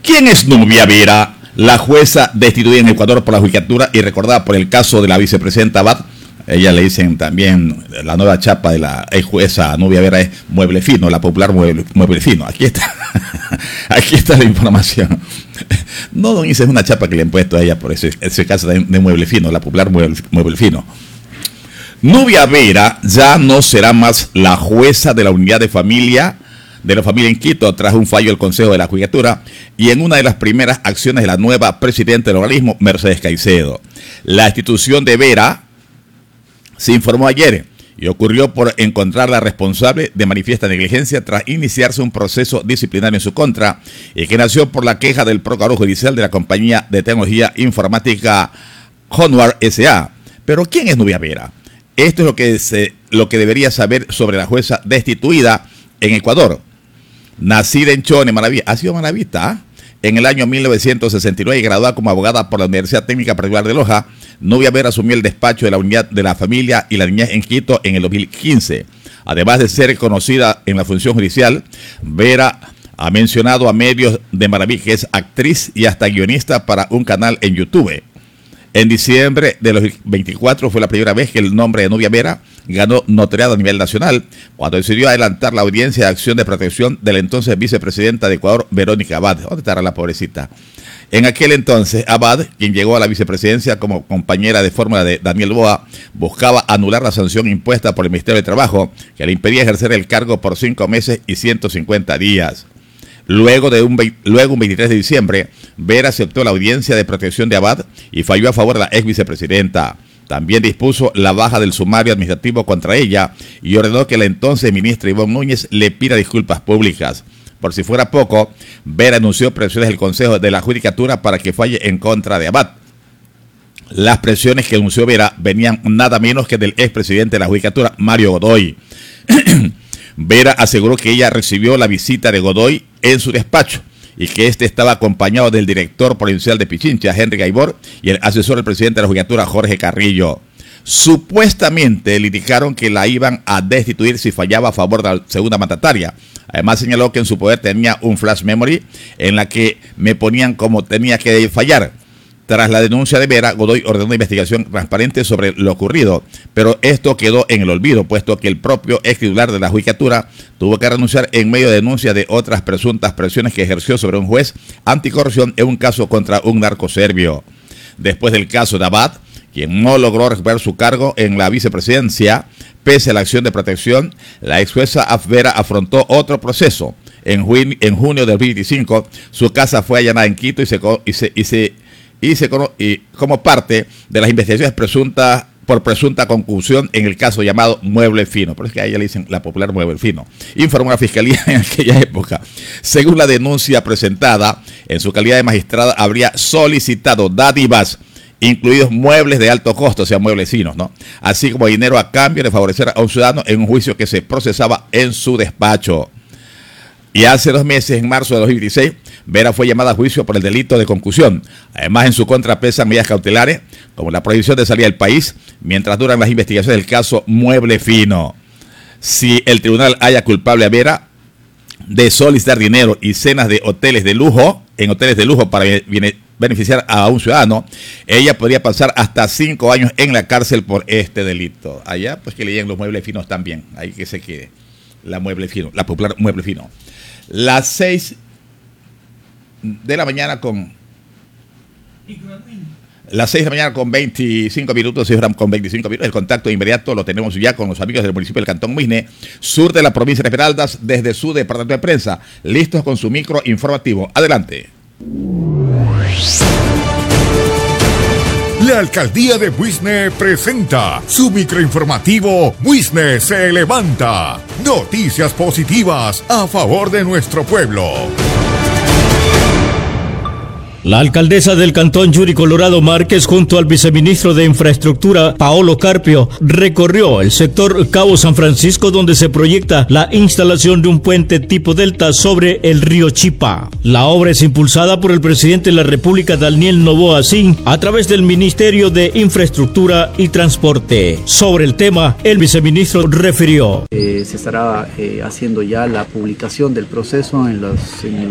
¿Quién es Nubia Vera, la jueza destituida en Ecuador por la judicatura y recordada por el caso de la vicepresidenta Abad? Ella le dicen también, la nueva chapa de la ex jueza Nubia Vera es Mueble Fino, la popular Mueble Fino. Aquí está, aquí está la información. No, don Isa, es una chapa que le han puesto a ella por ese caso de Mueble Fino, la popular Mueble Fino. Nubia Vera ya no será más la jueza de la unidad de la familia en Quito tras un fallo del Consejo de la Judicatura y en una de las primeras acciones de la nueva presidenta del organismo, Mercedes Caicedo. La institución de Vera se informó ayer y ocurrió por encontrarla responsable de manifiesta negligencia tras iniciarse un proceso disciplinario en su contra y que nació por la queja del procurador judicial de la compañía de tecnología informática Honor S.A. Pero ¿quién es Nubia Vera? Esto es lo que debería saber sobre la jueza destituida en Ecuador. Nacida en Chone, Manaví, ha sido manavita, en el año 1969 y graduada como abogada por la Universidad Técnica Particular de Loja, Nubia Vera asumió el despacho de la unidad de la familia y la niñez en Quito en el 2015. Además de ser conocida en la función judicial, Vera ha mencionado a medios de Manaví que es actriz y hasta guionista para un canal en YouTube. En diciembre de los 24 fue la primera vez que el nombre de Nubia Vera ganó notoriedad a nivel nacional, cuando decidió adelantar la audiencia de acción de protección de la entonces vicepresidenta de Ecuador, Verónica Abad. ¿Dónde estará la pobrecita? En aquel entonces, Abad, quien llegó a la vicepresidencia como compañera de fórmula de Daniel Boa, buscaba anular la sanción impuesta por el Ministerio de Trabajo, que le impedía ejercer el cargo por 5 meses y 150 días. Luego, un 23 de diciembre, Vera aceptó la audiencia de protección de Abad y falló a favor de la ex vicepresidenta. También dispuso la baja del sumario administrativo contra ella y ordenó que la entonces ministra Ivonne Núñez le pida disculpas públicas. Por si fuera poco, Vera anunció presiones del Consejo de la Judicatura para que falle en contra de Abad. Las presiones que anunció Vera venían nada menos que del expresidente de la Judicatura, Mario Godoy. Vera aseguró que ella recibió la visita de Godoy en su despacho y que este estaba acompañado del director provincial de Pichincha, Henry Gaibor, y el asesor del presidente de la Judicatura, Jorge Carrillo. Supuestamente le indicaron que la iban a destituir si fallaba a favor de la segunda mandataria. Además señaló que en su poder tenía un flash memory en la que me ponían como tenía que fallar. Tras la denuncia de Vera, Godoy ordenó una investigación transparente sobre lo ocurrido, pero esto quedó en el olvido, puesto que el propio ex titular de la Judicatura tuvo que renunciar en medio de denuncia de otras presuntas presiones que ejerció sobre un juez anticorrupción en un caso contra un narco serbio. Después del caso de Abad, quien no logró recuperar su cargo en la vicepresidencia, pese a la acción de protección, la ex jueza Vera afrontó otro proceso. En junio del 2025, su casa fue allanada en Quito y como parte de las investigaciones por presunta concusión en el caso llamado Mueble Fino. Por eso que a ella le dicen la popular Mueble Fino. Informó la Fiscalía en aquella época. Según la denuncia presentada, en su calidad de magistrada habría solicitado dádivas, incluidos muebles de alto costo, o sea, muebles finos, ¿no? Así como dinero a cambio de favorecer a un ciudadano en un juicio que se procesaba en su despacho. Y hace 2 meses, en marzo de 2016, Vera fue llamada a juicio por el delito de concusión. Además, en su contra pesan medidas cautelares, como la prohibición de salir del país, mientras duran las investigaciones del caso Mueble Fino. Si el tribunal halla culpable a Vera de solicitar dinero y cenas de hoteles de lujo, para beneficiar a un ciudadano, ella podría pasar hasta 5 años en la cárcel por este delito. Allá, pues que le lleguen los muebles finos también. Ahí que se quede. La Mueble Fino, la popular Mueble Fino. Las 6 de la mañana con 25 minutos, 6 horas con 25 minutos. El contacto inmediato lo tenemos ya con los amigos del municipio del Cantón Muisne, sur de la provincia de Esmeraldas, desde su departamento de prensa, listos con su micro informativo. Adelante. La alcaldía de Muisne presenta su microinformativo Muisne se levanta. Noticias positivas a favor de nuestro pueblo. La alcaldesa del Cantón Yuri Colorado Márquez junto al viceministro de Infraestructura Paolo Carpio recorrió el sector Cabo San Francisco, donde se proyecta la instalación de un puente tipo delta sobre el río Chipa. La obra es impulsada por el presidente de la República, Daniel Noboa Sin, a través del Ministerio de Infraestructura y Transporte. Sobre el tema, el viceministro refirió: se estará haciendo ya la publicación del proceso en